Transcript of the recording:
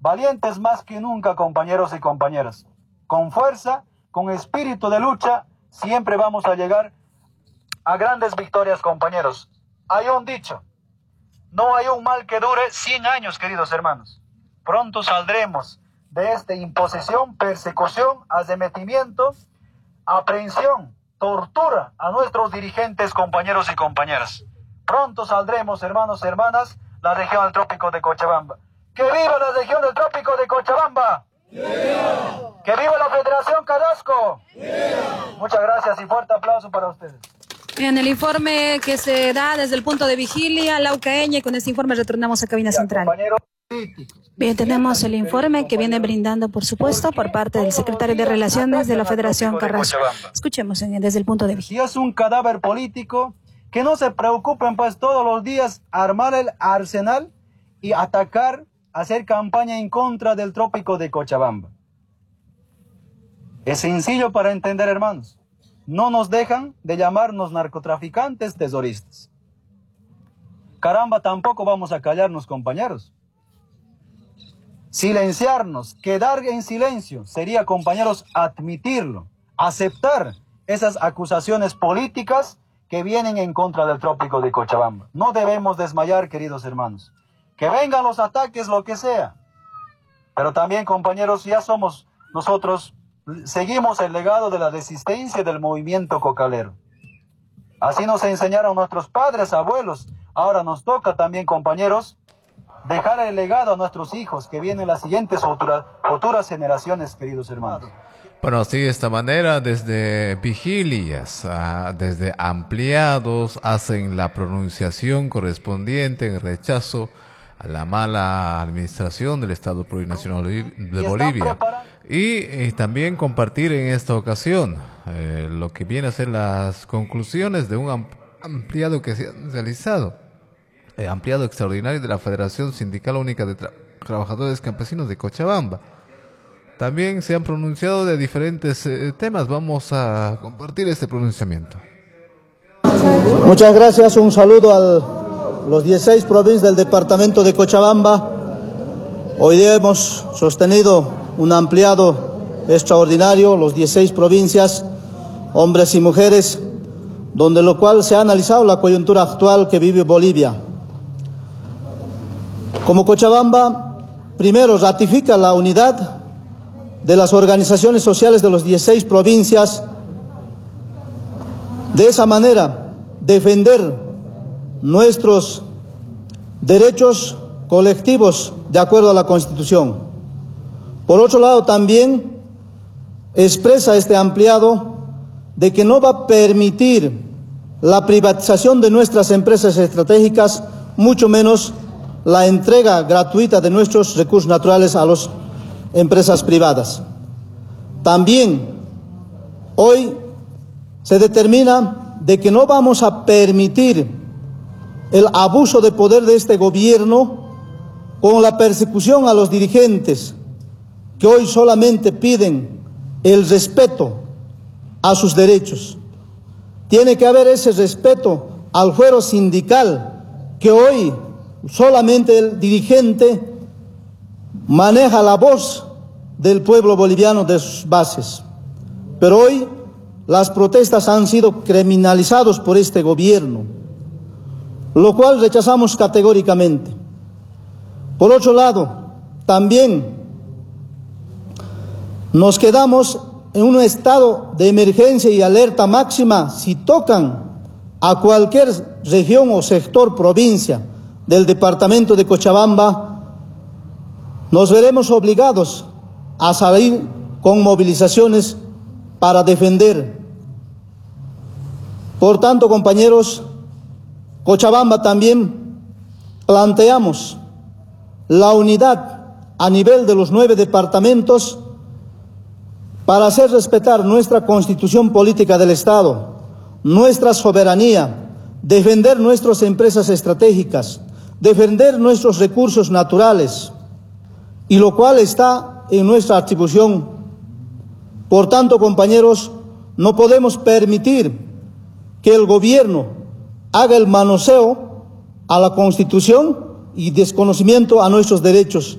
valientes más que nunca, compañeros y compañeras. Con fuerza, con espíritu de lucha, siempre vamos a llegar a grandes victorias, compañeros. Hay un dicho: no hay un mal que dure 100 años, queridos hermanos. Pronto saldremos de esta imposición, persecución, arremetimiento, aprehensión, tortura a nuestros dirigentes, compañeros y compañeras. Pronto saldremos, hermanos y hermanas, la región del Trópico de Cochabamba. ¡Que viva la región del Trópico de Cochabamba! ¡Viva! ¡Que viva la Federación Carrasco! ¡Viva! Muchas gracias y fuerte aplauso para ustedes. En el informe que se da desde el punto de vigilia, Laucaeña, y con este informe retornamos a Cabina Central. Bien, tenemos el informe que viene brindando, por supuesto, por parte del secretario de Relaciones de la Federación Carrasco. Escuchemos desde el punto de vigilia. Si es un cadáver político, que no se preocupen pues todos los días armar el arsenal y atacar, hacer campaña en contra del Trópico de Cochabamba. Es sencillo para entender, hermanos. No nos dejan de llamarnos narcotraficantes, terroristas. Caramba, tampoco vamos a callarnos, compañeros. Silenciarnos, quedar en silencio, sería, compañeros, admitirlo, aceptar esas acusaciones políticas que vienen en contra del Trópico de Cochabamba. No debemos desmayar, queridos hermanos. Que vengan los ataques, lo que sea. Pero también, compañeros, ya somos nosotros, seguimos el legado de la resistencia del movimiento cocalero. Así nos enseñaron nuestros padres, abuelos. Ahora nos toca también, compañeros, dejar el legado a nuestros hijos, que vienen las siguientes futuras generaciones, queridos hermanos. Bueno, sí, de esta manera, desde vigilias, desde ampliados, hacen la pronunciación correspondiente en rechazo a la mala administración del Estado Plurinacional de Bolivia. Y también compartir en esta ocasión lo que viene a ser las conclusiones de un ampliado que se ha realizado, ampliado extraordinario de la Federación Sindical Única de Trabajadores Campesinos de Cochabamba. También se han pronunciado de diferentes temas. Vamos a compartir este pronunciamiento. Muchas gracias. Un saludo a los 16 provincias del departamento de Cochabamba. Hoy día hemos sostenido un ampliado extraordinario, los 16 provincias, hombres y mujeres, donde lo cual se ha analizado la coyuntura actual que vive Bolivia. Como Cochabamba, primero ratifica la unidad de las organizaciones sociales de las 16 provincias. De esa manera, defender nuestros derechos colectivos de acuerdo a la Constitución. Por otro lado, también expresa este ampliado de que no va a permitir la privatización de nuestras empresas estratégicas, mucho menos la entrega gratuita de nuestros recursos naturales a las empresas privadas. También hoy se determina de que no vamos a permitir el abuso de poder de este gobierno con la persecución a los dirigentes que hoy solamente piden el respeto a sus derechos. Tiene que haber ese respeto al fuero sindical, que hoy solamente el dirigente maneja la voz del pueblo boliviano, de sus bases. Pero hoy las protestas han sido criminalizadas por este gobierno, lo cual rechazamos categóricamente. Por otro lado, también nos quedamos en un estado de emergencia y alerta máxima si tocan a cualquier región o sector, provincia del departamento de Cochabamba. Nos veremos obligados a salir con movilizaciones para defender. Por tanto, compañeros, Cochabamba también planteamos la unidad a nivel de los 9 departamentos para hacer respetar nuestra constitución política del Estado, nuestra soberanía, defender nuestras empresas estratégicas, defender nuestros recursos naturales, y lo cual está en nuestra atribución. Por tanto, compañeros, no podemos permitir que el gobierno haga el manoseo a la Constitución y desconocimiento a nuestros derechos.